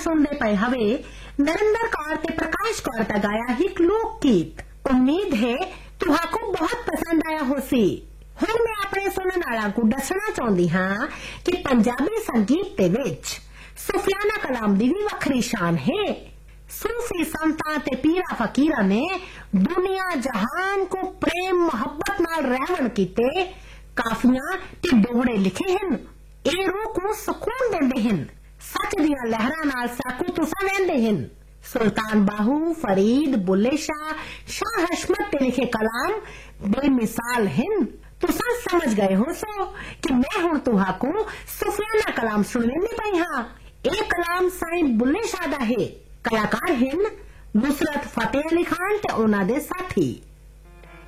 सुनते पे हवे नरेंद्र कौर ते प्रकाश कौर का गाया एक लोक गीत। उम्मीद है तुहाको बहुत पसंद आया होसी। हुण मैं अपने सुनने वाला को दसना चाहती हाँ कि पंजाबी संगीत दे विच सुफियाना कलाम दी भी वखरी शान है। सूफी संतां ते पीरा फकीरा ने दुनिया जहान को प्रेम मोहब्बत नाल रहवन कीते काफियां ते दोहड़े लिखे हन। ए रूह को सुकून देंदे हन। सच दियां लहरां नाल साकू तुसां वहंदे हन। सुल्तान बाहू, फरीद, बुल्ले शाह, शाह हशमत ते लिखे कलाम बेमिसाल हन। तुसां समझ गए हो सो कि मैं हुण तुहाको सुफियाना कलाम सुनवेंदी पई हां। ए कलाम साईं बुल्ले शाह दा है। कलाकार हन नुसरत फतेह अली खान ते उन्हां दे साथी।